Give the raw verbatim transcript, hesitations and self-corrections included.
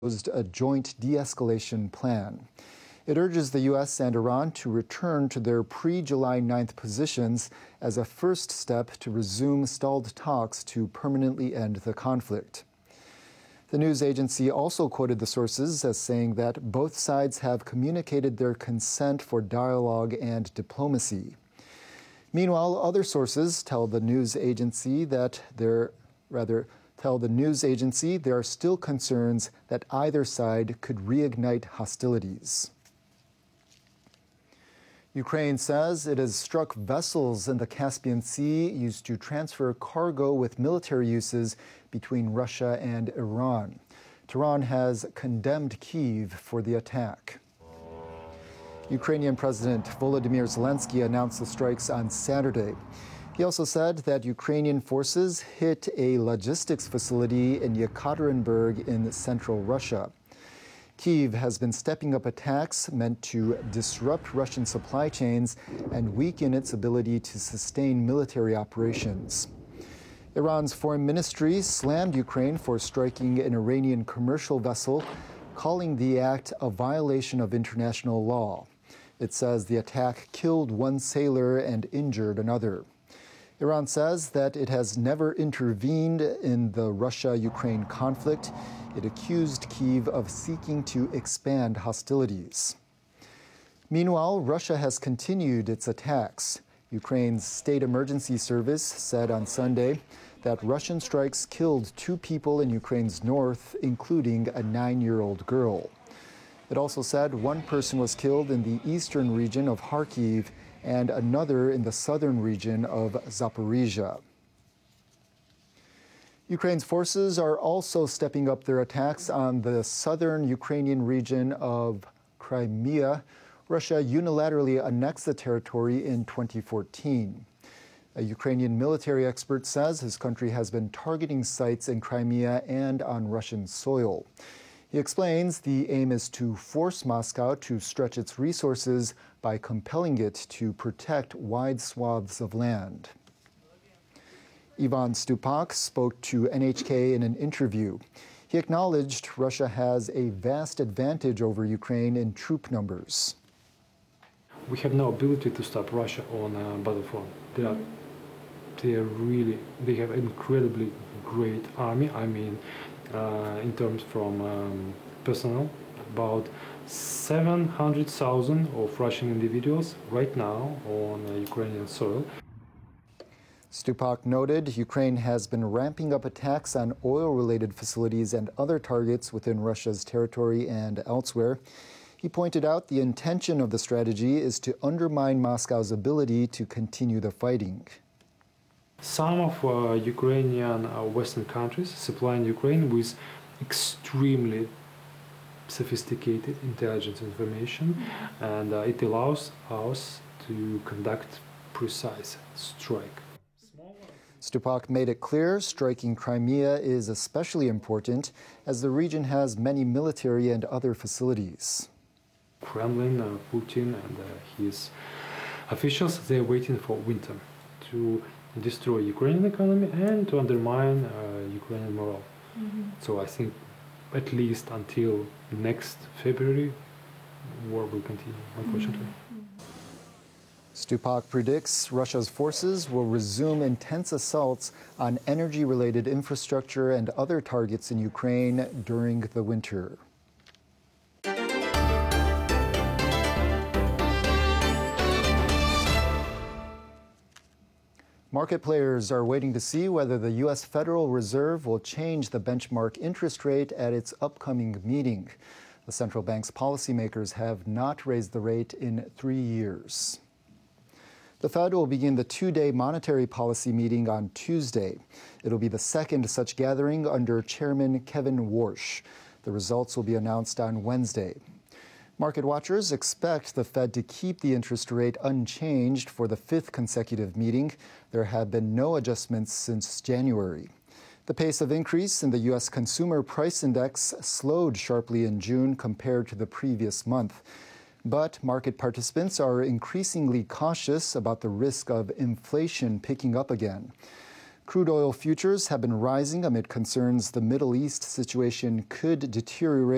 a joint de-escalation plan. It urges the U S and Iran to return to their pre-July ninth positions as a first step to resume stalled talks to permanently end the conflict. The news agency also quoted the sources as saying that both sides have communicated their consent for dialogue and diplomacy. Meanwhile, other sources tell the news agency that there, rather, tell the news agency there are still concerns that either side could reignite hostilities. Ukraine says it has struck vessels in the Caspian Sea used to transfer cargo with military uses between Russia and Iran. Tehran has condemned Kyiv for the attack. Ukrainian President Volodymyr Zelensky announced the strikes on Saturday. He also said that Ukrainian forces hit a logistics facility in Yekaterinburg in central Russia. Kyiv has been stepping up attacks meant to disrupt Russian supply chains and weaken its ability to sustain military operations. Iran's foreign ministry slammed Ukraine for striking an Iranian commercial vessel, calling the act a violation of international law. It says the attack killed one sailor and injured another. Iran says that it has never intervened in the Russia-Ukraine conflict. It accused Kyiv of seeking to expand hostilities. Meanwhile, Russia has continued its attacks. Ukraine's State Emergency Service said on Sunday that Russian strikes killed two people in Ukraine's north, including a nine-year-old girl. It also said one person was killed in the eastern region of Kharkiv and another in the southern region of Zaporizhia. Ukraine's forces are also stepping up their attacks on the southern Ukrainian region of Crimea. Russia unilaterally annexed the territory in twenty fourteen. A Ukrainian military expert says his country has been targeting sites in Crimea and on Russian soil. He explains the aim is to force Moscow to stretch its resources by compelling it to protect wide swaths of land. Ivan Stupak spoke to N H K in an interview. He acknowledged Russia has a vast advantage over Ukraine in troop numbers. We have no ability to stop Russia on a battlefront. They are, they are really, they have an incredibly great army. I mean, uh, in terms from um, personnel, about seven hundred thousand of Russian individuals right now on uh, Ukrainian soil. Stupak noted Ukraine has been ramping up attacks on oil-related facilities and other targets within Russia's territory and elsewhere. He pointed out the intention of the strategy is to undermine Moscow's ability to continue the fighting. Some of uh, Ukrainian uh, Western countries supplying Ukraine with extremely sophisticated intelligence information, and uh, it allows us to conduct precise strike. Stupak made it clear striking Crimea is especially important as the region has many military and other facilities. Kremlin, uh, Putin and uh, his officials, they're waiting for winter to destroy Ukrainian economy and to undermine uh, Ukrainian morale. Mm-hmm. So I think at least until next February, war will continue, unfortunately. Mm-hmm. Stupak predicts Russia's forces will resume intense assaults on energy-related infrastructure and other targets in Ukraine during the winter. Market players are waiting to see whether the U S Federal Reserve will change the benchmark interest rate at its upcoming meeting. The central bank's policymakers have not raised the rate in three years. The Fed will begin the two-day monetary policy meeting on Tuesday. It'll be the second such gathering under Chairman Kevin Warsh. The results will be announced on Wednesday. Market watchers expect the Fed to keep the interest rate unchanged for the fifth consecutive meeting. There have been no adjustments since January. The pace of increase in the U S Consumer Price Index slowed sharply in June compared to the previous month. But market participants are increasingly cautious about the risk of inflation picking up again. Crude oil futures have been rising amid concerns the Middle East situation could deteriorate